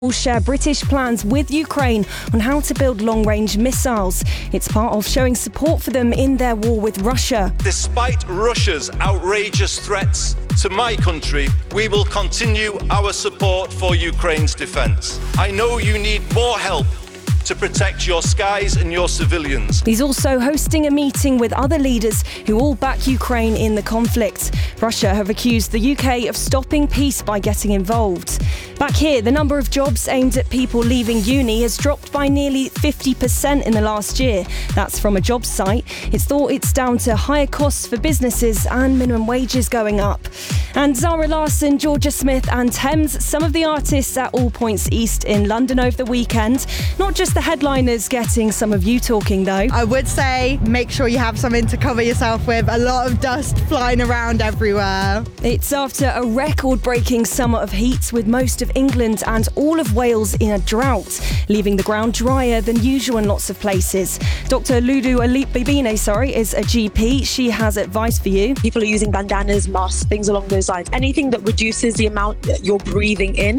will share British plans with Ukraine on how to build long-range missiles. It's part of showing support for them in their war with Russia. Despite Russia's outrageous threats to my country, we will continue our support for Ukraine's defence. I know you need more help to protect your skies and your civilians. He's also hosting a meeting with other leaders who all back Ukraine in the conflict. Russia have accused the UK of stopping peace by getting involved. Back here, the number of jobs aimed at people leaving uni has dropped by nearly 50% in the last year. That's from a jobs site. It's thought it's down to higher costs for businesses and minimum wages going up. And Zara Larsson, Georgia Smith and Thames, some of the artists at All Points East in London over the weekend. Not just the headliners getting some of you talking though. I would say make sure you have something to cover yourself with. A lot of dust flying around everywhere. It's after a record-breaking summer of heat with most of England and all of Wales in a drought, leaving the ground drier than usual in lots of places. Dr. Lulu Bibine, is a GP. She has advice for you. People are using bandanas, masks, things along those lines. Anything that reduces the amount that you're breathing in